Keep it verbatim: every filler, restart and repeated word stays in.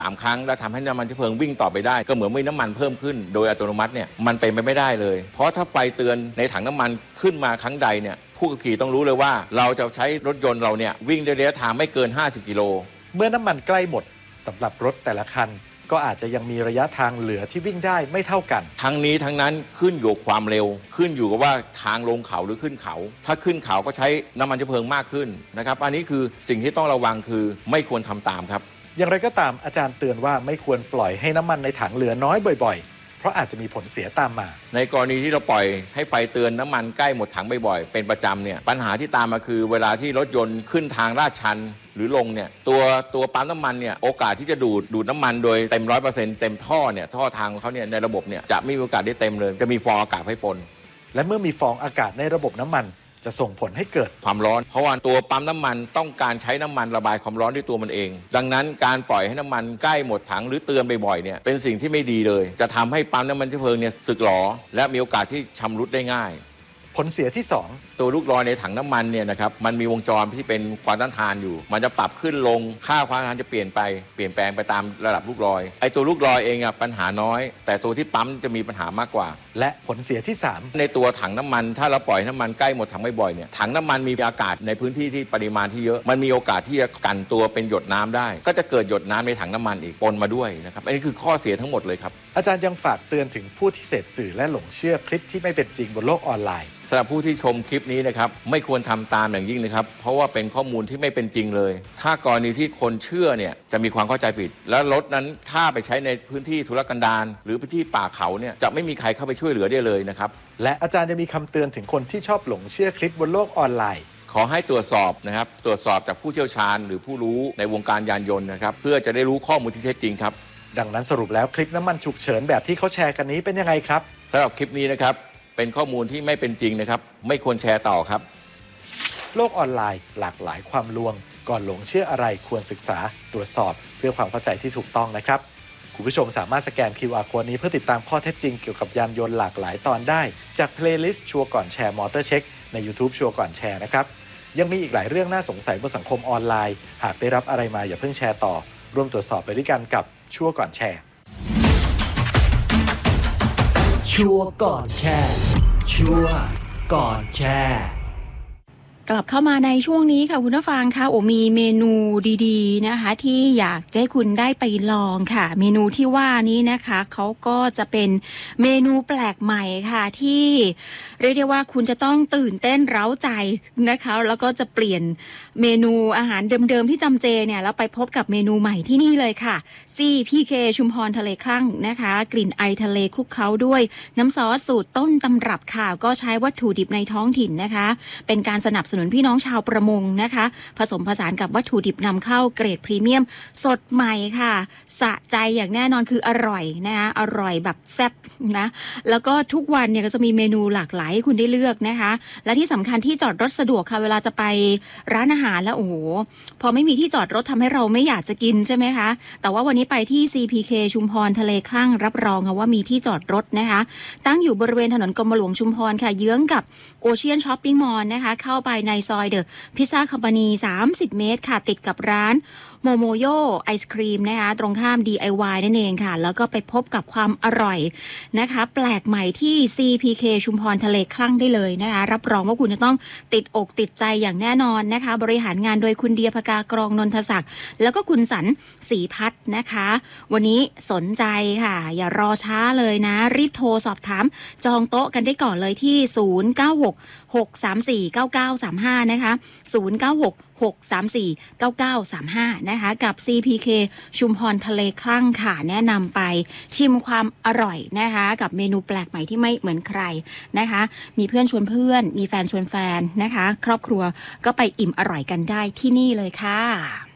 สามครั้งแล้วทำให้น้ำมันเชื้อเพลิงวิ่งต่อไปได้ก็เหมือนมีน้ำมันเพิ่มขึ้นโดยอัตโนมัติเนี่ยมันเป็นไปไม่ได้เลยเพราะถ้าไฟเตือนในถังน้ำมันขึ้นมาครั้งใดเนี่ยผู้ขับขี่ต้องรู้เลยว่าเราจะใช้รถยนต์เราเนี่ยวิ่งได้ระยะทางไม่เกินห้าสิบกิโลเมื่อน้ำมันใกล้หมดสำหรับรถแต่ละคันก็อาจจะยังมีระยะทางเหลือที่วิ่งได้ไม่เท่ากันทั้งนี้ทั้งนั้นขึ้นอยู่กับความเร็วขึ้นอยู่กับว่าทางลงเขาหรือขึ้นเขาถ้าขึ้นเขาก็ใช้น้ำมันเชื้อเพลิงมากขึ้นนะครับอันนี้คือสิ่งที่ต้องระวังคือไม่ควรทำตามครับอย่างไรก็ตามอาจารย์เตือนว่าไม่ควรปล่อยให้น้ำมันในถังเหลือน้อยบ่อยๆเพราะอาจจะมีผลเสียตามมาในกรณีที่เราปล่อยให้ไฟเตือนน้ำมันใกล้หมดถังบ่อยๆเป็นประจำเนี่ยปัญหาที่ตามมาคือเวลาที่รถยนต์ขึ้นทางลาดชันหรือลงเนี่ยตัวตัวปั๊มน้ำมันเนี่ยโอกาสที่จะดูดดูดน้ำมันโดยเต็มร้อยเปอร์เซ็นต์เต็มท่อเนี่ยท่อทางของเขาเนี่ยในระบบเนี่ยจะไม่มีโอกาสได้เต็มเลยจะมีฟองอากาศให้ปนและเมื่อมีฟองอากาศในระบบน้ำมันจะส่งผลให้เกิดความร้อนเพราะว่าตัวปั๊มน้ำมันต้องการใช้น้ำมันระบายความร้อนด้วยตัวมันเองดังนั้นการปล่อยให้น้ำมันใกล้หมดถังหรือเตือนบ่อยๆเนี่ยเป็นสิ่งที่ไม่ดีเลยจะทำให้ปั๊มน้ำมันเชื้อเพลิงเนี่ยสึกหรอและมีโอกาสที่ชำรุดได้ง่ายผลเสียที่สองตัวลูกลอยในถังน้ำมันเนี่ยนะครับมันมีวงจรที่เป็นความต้านทานอยู่มันจะปรับขึ้นลงค่าความต้านทานจะเปลี่ยนไปเปลี่ยนแปลงไปตามระดับลูกลอยไอ้ตัวลูกลอยเองอ่ะปัญหาน้อยแต่ตัวที่ปั๊มจะมีปัญหามากกว่าและผลเสียที่สามในตัวถังน้ำมันถ้าเราปล่อยน้ำมันใกล้หมดถังบ่อยๆเนี่ยถังน้ำมันมีอากาศในพื้นที่ที่ปริมาณที่เยอะมันมีโอกาสที่จะกันตัวเป็นหยดน้ำได้ก็จะเกิดหยดน้ำในถังน้ำมันอีกปนมาด้วยนะครับอันนี้คือข้อเสียทั้งหมดเลยครับอาจารย์ยังฝากเตือนถึงผู้ที่เสพสื่อและหลงเชื่อคลิปที่ไม่เป็นจริงบนโลกออนไลน์สำหรับผู้ที่ชมคลิปนี้นะครับไม่ควรทำตามอย่างยิ่งนะครับเพราะว่าเป็นข้อมูลที่ไม่เป็นจริงเลยถ้ากรณีที่คนเชื่อเนี่ยจะมีความเข้าใจผิดแล้วรถนั้นถ้าไปใช้ในพื้นที่ทุรกันดารหรือพื้นที่ป่าเขาเนี่ยจะไม่มีใครเข้าไปช่วยเหลือได้เลยนะครับและอาจารย์จะมีคำเตือนถึงคนที่ชอบหลงเชื่อคลิปบนโลกออนไลน์ขอให้ตรวจสอบนะครับตรวจสอบจากผู้เชี่ยวชาญหรือผู้รู้ในวงการยานยนต์นะครับเพื่อจะได้รู้ข้อมูลที่แท้จริงครับดังนั้นสรุปแล้วคลิปน้ำมันฉุกเฉินแบบที่เขาแชร์กันนี้เป็นยังไงครับสำหรับคลิปนี้นะครับเป็นข้อมูลที่ไม่เป็นจริงนะครับไม่ควรแชร์ต่อครับโลกออนไลน์หลากหลายความลวงก่อนหลงเชื่ออะไรควรศึกษาตรวจสอบเพื่อความเข้าใจที่ถูกต้องนะครับคุณผู้ชมสามารถสแกน คิว อาร์ Code นี้เพื่อติดตามข้อเท็จจริงเกี่ยวกับยานยนต์หลากหลายตอนได้จากเพลย์ลิสต์ชัวร์ก่อนแชร์มอเตอร์เช็คใน YouTube ชัวร์ก่อนแชร์นะครับยังมีอีกหลายเรื่องน่าสงสัยบนสังคมออนไลน์หากได้รับอะไรมาอย่าเพิ่งแชร์ต่อร่วมตรวจสอบไปด้วยกันกับชัวร์ก่อนแชร์ชัวร์ก่อนแชร์ชัวร์ก่อนแชร์กลับเข้ามาในช่วงนี้ค่ะคุณผู้ฟังค่ะโอ้มีเมนูดีๆนะคะที่อยากให้คุณได้ไปลองค่ะเมนูที่ว่านี้นะคะเขาก็จะเป็นเมนูแปลกใหม่ค่ะที่เรียกได้ว่าคุณจะต้องตื่นเต้นเร้าใจนะคะแล้วก็จะเปลี่ยนเมนูอาหารเดิมๆที่จำเจเนี่ยแล้วไปพบกับเมนูใหม่ที่นี่เลยค่ะ ซี พี เค ชุมพรทะเลคลั่งนะคะกลิ่นไอทะเลคลุกเคล้าด้วยน้ำซอสสูตรต้นตำรับค่ะก็ใช้วัตถุดิบในท้องถิ่นนะคะเป็นการสนับสนุนพี่น้องชาวประมงนะคะผสมผสานกับวัตถุดิบนำเข้าเกรดพรีเมียมสดใหม่ค่ะสะใจอย่างแน่นอนคืออร่อยนะคะอร่อยแบบแซ่บนะแล้วก็ทุกวันเนี่ยก็จะมีเมนูหลากหลายให้คุณได้เลือกนะคะและที่สำคัญที่จอดรถสะดวกค่ะเวลาจะไปร้านอาหารแล้วโอ้โหพอไม่มีที่จอดรถทำให้เราไม่อยากจะกินใช่ไหมคะแต่ว่าวันนี้ไปที่ ซี พี เค ชุมพรทะเลคลั่งรับรองค่ะว่ามีที่จอดรถนะคะตั้งอยู่บริเวณถนนกรมหลวงชุมพรค่ะเยื้องกับโอเชียนช้อปปิ้งมอลล์นะคะเข้าไปในซอยเดอะพิซซ่าคอมพานีสามสิบเมตรค่ะติดกับร้านโมโมโยไอศครีมนะคะตรงข้าม ดี ไอ วาย นั่นเองค่ะแล้วก็ไปพบกับความอร่อยนะคะแปลกใหม่ที่ ซี พี เค ชุมพรทะเลคลั่งได้เลยนะคะรับรองว่าคุณจะต้องติดอกติดใจอย่างแน่นอนนะคะบริหารงานโดยคุณเดียภกากรองนนทศักดิ์แล้วก็คุณสันศรีพัฒน์นะคะวันนี้สนใจค่ะอย่ารอช้าเลยนะรีบโทรสอบถามจองโต๊ะกันได้ก่อนเลยที่ศูนย์ เก้า หก หก สาม สี่ เก้า เก้า สาม ห้านะคะศูนย์ เก้า หก หก สาม สี่ เก้า เก้า สาม ห้านะคะกับ ซี พี เค ชุมพรทะเลคลั่งค่ะแนะนำไปชิมความอร่อยนะคะกับเมนูแปลกใหม่ที่ไม่เหมือนใครนะคะมีเพื่อนชวนเพื่อนมีแฟนชวนแฟนนะคะครอบครัวก็ไปอิ่มอร่อยกันได้ที่นี่เลยค่ะ